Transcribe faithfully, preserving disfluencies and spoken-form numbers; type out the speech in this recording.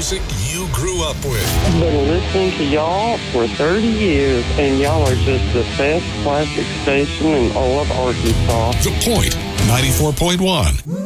music you grew up with. I've been listening to y'all for thirty years, and y'all are just the best classic station in all of Arkansas. The Point, ninety-four point one.